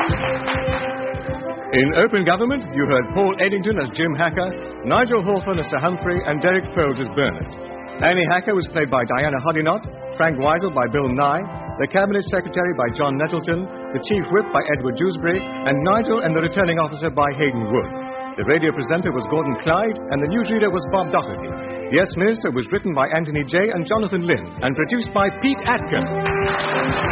In Open Government, you heard Paul Eddington as Jim Hacker, Nigel Hawthorne as Sir Humphrey, and Derek Foles as Bernard. Annie Hacker was played by Diana Hoddinott, Frank Weisel by Bill Nye, the Cabinet Secretary by John Nettleton, the Chief Whip by Edward Dewsbury, and Nigel and the Returning Officer by Hayden Wood. The radio presenter was Gordon Clyde, and the newsreader was Bob Doherty. Yes, Minister was written by Anthony Jay and Jonathan Lynn, and produced by Pete Atkin.